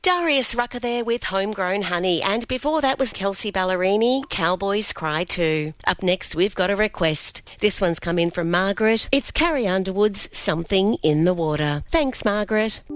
Darius Rucker there with Homegrown Honey, and before that was Kelsey Ballerini, Cowboys Cry Too. Up next, we've got a request. This one's come in from Margaret. It's Carrie Underwood's Something in the Water. Thanks, Margaret.